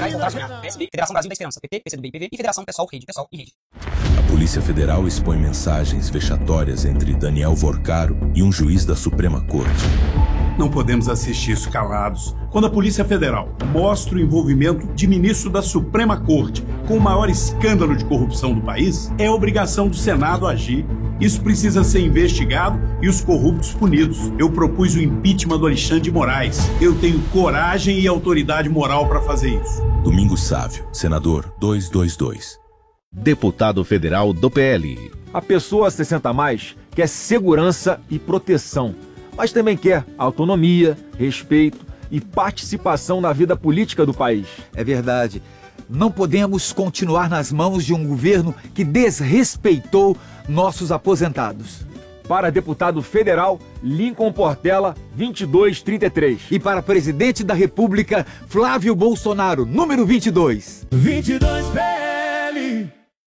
Gerais voltaram a sonhar. PSB, Federação Brasil da Esperança, PT, PCdoB e PV e Federação PSOL, Rede, PSOL e Rede. A Polícia Federal expõe mensagens vexatórias entre Daniel Vorcaro e um juiz da Suprema Corte. Não podemos assistir isso calados. Quando a Polícia Federal mostra o envolvimento de ministro da Suprema Corte com o maior escândalo de corrupção do país, é obrigação do Senado agir. Isso precisa ser investigado e os corruptos punidos. Eu propus o impeachment do Alexandre de Moraes. Eu tenho coragem e autoridade moral para fazer isso. Domingos Sávio, senador 222. Deputado federal do PL. A pessoa 60+, quer segurança e proteção, mas também quer autonomia, respeito e participação na vida política do país. É verdade. Não podemos continuar nas mãos de um governo que desrespeitou nossos aposentados. Para deputado federal, Lincoln Portela, 2233. E para presidente da República, Flávio Bolsonaro, número 22. 22 PL.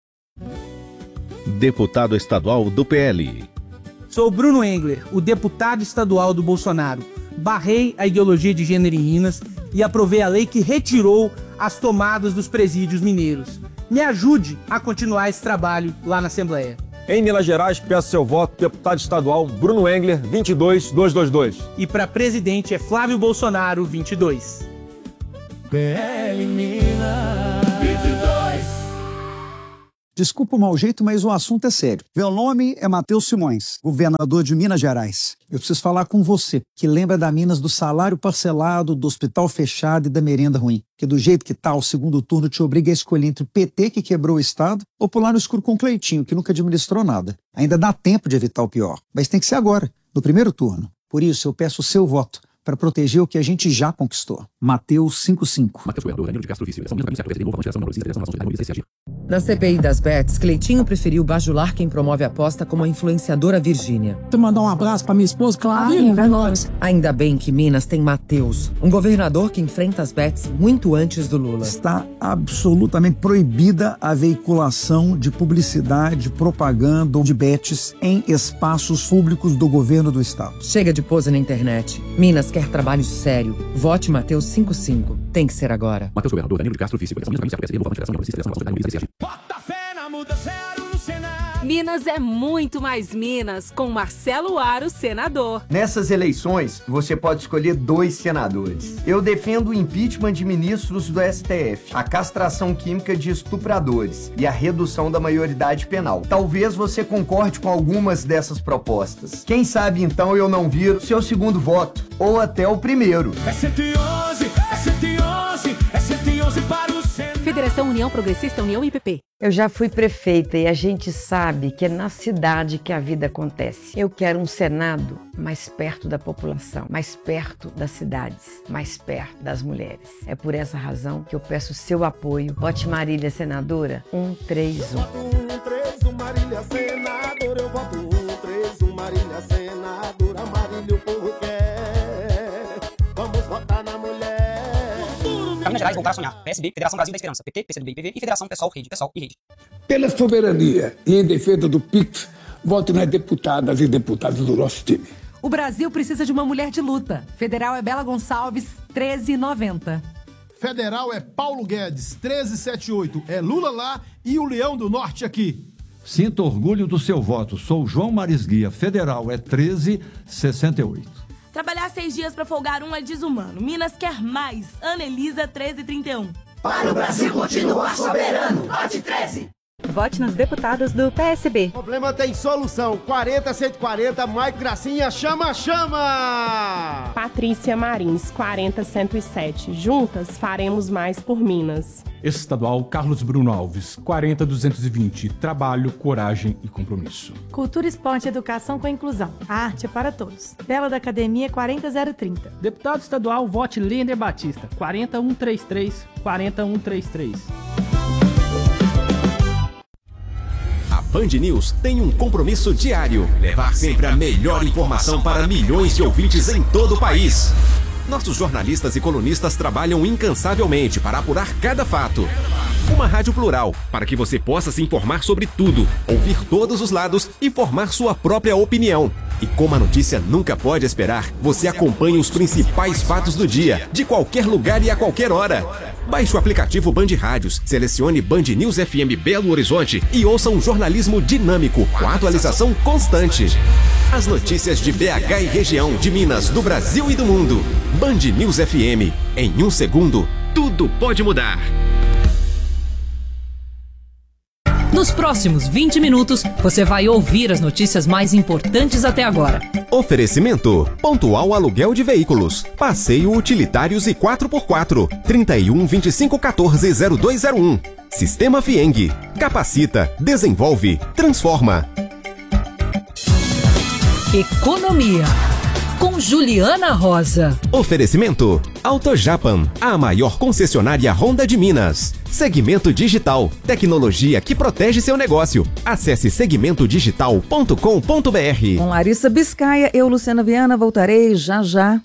Deputado estadual do PL. Sou Bruno Engler, o deputado estadual do Bolsonaro. Barrei a ideologia de gênero em Minas e aprovei a lei que retirou as tomadas dos presídios mineiros. Me ajude a continuar esse trabalho lá na Assembleia. Em Minas Gerais, peço seu voto, deputado estadual Bruno Engler, 22222. E para presidente é Flávio Bolsonaro, 22. PL Minas 22. Desculpa o mau jeito, mas o assunto é sério. Meu nome é Matheus Simões, governador de Minas Gerais. Eu preciso falar com você, que lembra da Minas do salário parcelado, do hospital fechado e da merenda ruim. Que do jeito que tá, o segundo turno te obriga a escolher entre o PT, que quebrou o Estado, ou pular no escuro com o Cleitinho, que nunca administrou nada. Ainda dá tempo de evitar o pior, mas tem que ser agora, no primeiro turno. Por isso, eu peço o seu voto, para proteger o que a gente já conquistou. Mateus 5:5. Na CPI das Bets, Cleitinho preferiu bajular quem promove a aposta como a influenciadora Virgínia. Tu mandar um abraço pra minha esposa, Clarinha, é nóis. Ainda bem que Minas tem Mateus, um governador que enfrenta as Bets muito antes do Lula. Está absolutamente proibida a veiculação de publicidade, propaganda ou de bets em espaços públicos do governo do Estado. Chega de pose na internet. Minas quer trabalho sério. Vote Mateus 5:5. Tem que ser agora. Mateus governador Danilo de Castro, vice. Bota fé na mudança no Senado. Minas é muito mais Minas, com Marcelo Aro, senador. Nessas eleições, você pode escolher 2 senadores. Eu defendo o impeachment de ministros do STF, a castração química de estupradores e a redução da maioridade penal. Talvez você concorde com algumas dessas propostas. Quem sabe, então, eu não viro seu segundo voto, ou até o primeiro. É 111, é 111, é 111 para o Senado. Federação União Progressista União IPP. Eu já fui prefeita e a gente sabe que é na cidade que a vida acontece. Eu quero um Senado mais perto da população, mais perto das cidades, mais perto das mulheres. É por essa razão que eu peço seu apoio. Vote Marília Senadora 131. Voto 131 Marília Senadora, eu voto 131 Marília Senadora, Marília o povo quer. Vamos votar na mulher. Minas Gerais voltaram a sonhar. PSB, Federação Brasil da Esperança, PT, PCdoB e PV e Federação PSOL, Rede, PSOL e Rede. Pela soberania e em defesa do PIX, voto nas deputadas e deputados do nosso time. O Brasil precisa de uma mulher de luta. Federal é Bela Gonçalves, 1390. Federal é Paulo Guedes, 1378. É Lula lá e o Leão do Norte aqui. Sinta orgulho do seu voto. Sou João Marisguia. Federal é 1368. Trabalhar 6 dias para folgar é desumano. Minas quer mais. Ana Elisa, 1331. Para o Brasil continuar soberano, vote 13. Vote nas deputadas do PSB. O problema tem solução. 40-140, Maico Gracinha, chama! Patrícia Marins, 40-107. Juntas faremos mais por Minas. Estadual Carlos Bruno Alves, 40-220. Trabalho, coragem e compromisso. Cultura, esporte e educação com inclusão. A arte é para todos. Bela da Academia, 40-030. Deputado estadual, vote Líder Batista, 40-133. 40-133. Band News tem um compromisso diário: levar sempre a melhor informação para milhões de ouvintes em todo o país. Nossos jornalistas e colunistas trabalham incansavelmente para apurar cada fato. Uma rádio plural, para que você possa se informar sobre tudo, ouvir todos os lados e formar sua própria opinião. E como a notícia nunca pode esperar, você acompanha os principais fatos do dia, de qualquer lugar e a qualquer hora. Baixe o aplicativo Band Rádios, selecione Band News FM Belo Horizonte e ouça um jornalismo dinâmico, com atualização constante. As notícias de BH e região, de Minas, do Brasil e do mundo. Band News FM. Em 1 segundo, tudo pode mudar. Nos próximos 20 minutos, você vai ouvir as notícias mais importantes até agora. Oferecimento: Pontual Aluguel de Veículos, Passeio Utilitários e 4x4, 31 25 14 0201. Sistema Fieng, capacita, desenvolve, transforma. Economia, com Juliana Rosa. Oferecimento: AutoJapan, a maior concessionária Honda de Minas. Segmento Digital, tecnologia que protege seu negócio. Acesse segmentodigital.com.br. Com Larissa Biscaia, eu, Luciana Viana, voltarei já já.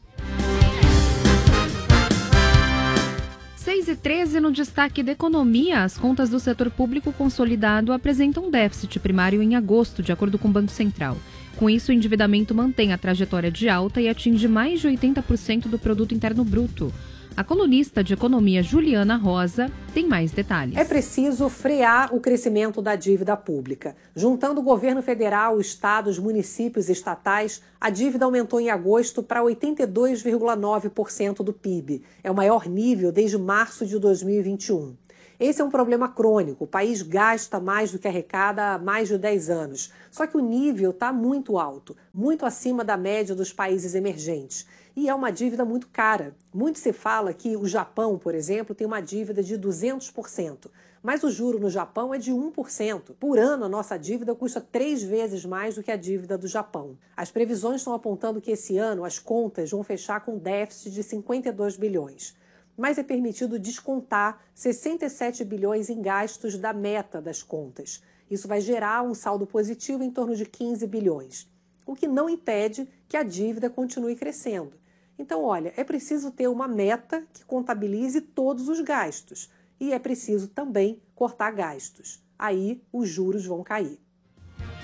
6h13, no destaque da economia, as contas do setor público consolidado apresentam déficit primário em agosto, de acordo com o Banco Central. Com isso, o endividamento mantém a trajetória de alta e atinge mais de 80% do produto interno bruto. A colunista de economia Juliana Rosa tem mais detalhes. É preciso frear o crescimento da dívida pública. Juntando o governo federal, estados, municípios e estatais, a dívida aumentou em agosto para 82,9% do PIB. É o maior nível desde março de 2021. Esse é um problema crônico. O país gasta mais do que arrecada há mais de 10 anos. Só que o nível está muito alto, muito acima da média dos países emergentes. E é uma dívida muito cara. Muito se fala que o Japão, por exemplo, tem uma dívida de 200%. Mas o juro no Japão é de 1%. Por ano, a nossa dívida custa 3 vezes mais do que a dívida do Japão. As previsões estão apontando que esse ano as contas vão fechar com déficit de 52 bilhões. Mas é permitido descontar 67 bilhões em gastos da meta das contas. Isso vai gerar um saldo positivo em torno de 15 bilhões. O que não impede que a dívida continue crescendo. Então, olha, é preciso ter uma meta que contabilize todos os gastos. E é preciso também cortar gastos. Aí, os juros vão cair.